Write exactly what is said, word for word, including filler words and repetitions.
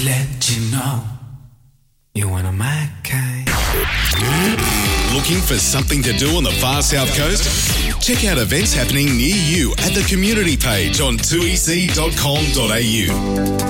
to let you know you're one of my kind. Looking for something to do on the far south coast? Check out events happening near you at the community page on two e c dot com dot a u.